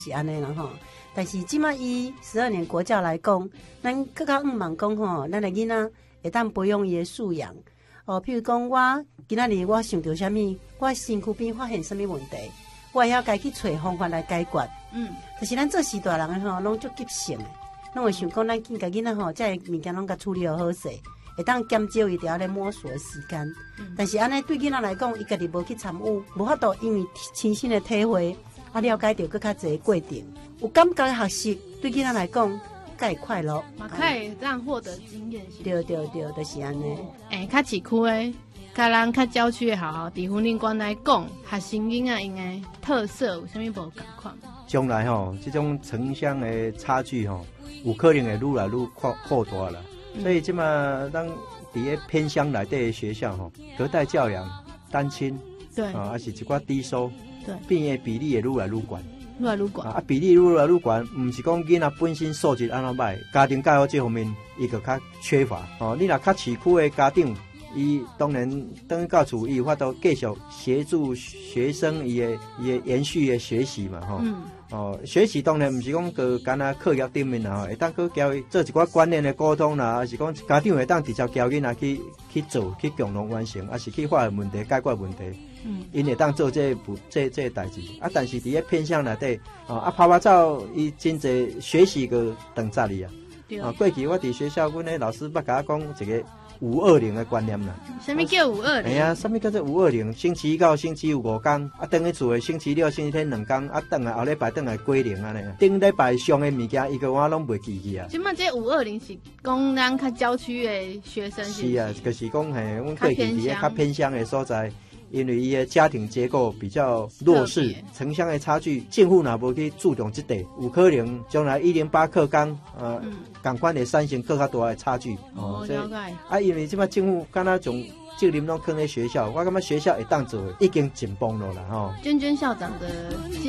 是安尼啦吼。但是即马以12年国教来讲，咱更较望讲吼，咱的囡仔会当培养伊的素养。譬如讲我今仔日我想到啥物，我身躯边发现啥物问题，我会晓家去找方法来解决。但是咱做时大人的吼，拢足急性的，拢会想讲咱甲囡仔吼，这物件拢甲处理好势，会当减少伊伫遐咧摸索的时间。但是安尼对囡仔来讲，伊家己无去参与，无法度因为亲身的体会。了解到更较侪过程，有感觉的学习，对囡仔来讲，更会快乐， 嘛可以让获得经验。 对，就是安尼。 较市区的，甲咱较郊区的学校，伫婚姻观来讲，学生囡仔因的特色有啥物无共款？ 将来吼，这种城乡的差距吼，有可能会愈来愈扩大啦。所以即马咱伫个偏乡内底的学校吼，隔代教养、单亲， 对， 还是一寡低收。 对，变的比例会愈来愈悬， 愈来愈悬比例愈来愈悬，唔是讲囡仔本身素质安怎歹，家庭教育这方面伊就较缺乏。你若较市区的家长，伊当然等到厝，伊有法度继续协助学生伊的延续的学习嘛，学习当然唔是讲个干那课业顶面啦，会当去教伊做一寡观念的沟通啦，还是讲家长会当直接教囡仔去做，去共同完成，还是去发现问题、解决问题。因会当做这代志但是伫个偏向内底拍拍照，伊真侪学习个断杂哩过去我伫学校，阮的老师捌甲我讲一个520的观念啦。 什么叫520？ 哎呀，什么叫做520？星期一到星期五5天，等去厝的星期六、星期天2天，等来后礼拜等来归零安尼。顶礼拜上的物件，伊个我拢袂记去啊。 即马这520是讲咱较郊区的学生是就是讲阮过去伫个较偏乡的所在。因为伊的家庭结构比较弱势，城乡的差距，政府若无去注重这块，有可能将来108课纲，共款会产生更较大的差距。 了解。因为即摆政府敢若从责任拢放在学校，我感觉学校会当做已经紧绷了啦， 娟娟校长的